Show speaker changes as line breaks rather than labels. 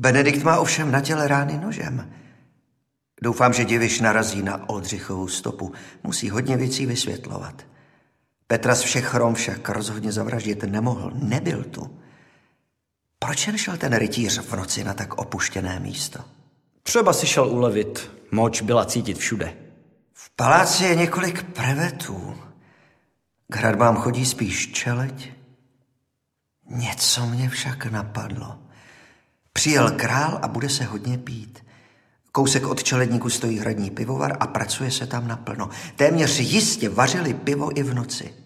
Benedikt má ovšem na těle rány nožem. Doufám, že Diviš narazí na Oldřichovou stopu. Musí hodně věcí vysvětlovat. Petra z všech chrom však rozhodně zavraždit nemohl. Nebyl tu. Proč jen šel ten rytíř v noci na tak opuštěné místo?
Třeba si šel ulevit. Moč byla cítit všude.
V paláci je několik prevetů. K hradbám chodí spíš čeleď. Něco mě však napadlo. Přijel král a bude se hodně pít. Kousek od čeledníku stojí hradní pivovar a pracuje se tam naplno. Téměř jistě vařili pivo i v noci.